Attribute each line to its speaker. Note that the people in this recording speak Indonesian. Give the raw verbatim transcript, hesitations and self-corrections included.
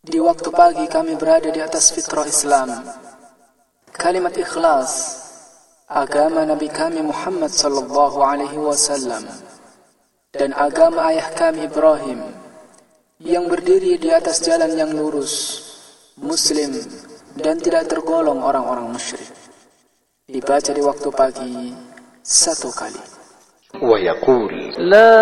Speaker 1: Di waktu pagi kami berada di atas fitrah Islam. Kalimat ikhlas, agama Nabi kami Muhammad sallallahu alaihi wasallam, dan agama ayah kami Ibrahim, yang berdiri di atas jalan yang lurus, muslim, dan tidak tergolong orang-orang musyrik. Dibaca di waktu pagi satu kali.
Speaker 2: ويقول لا